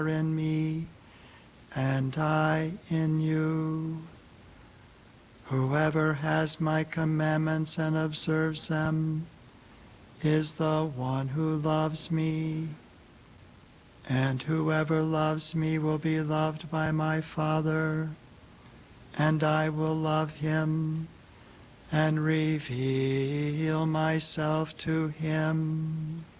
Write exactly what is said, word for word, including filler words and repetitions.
in me, and I in you. Whoever has my commandments and observes them is the one who loves me. And whoever loves me will be loved by my Father, and I will love him and reveal myself to him.